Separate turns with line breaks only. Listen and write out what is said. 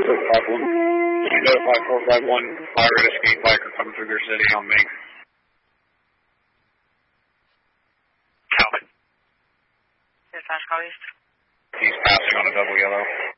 451. Can you notify 451 fire at escape biker coming through their city on Mink?
Calvin.
Dispatch call east.
He's passing on a double yellow.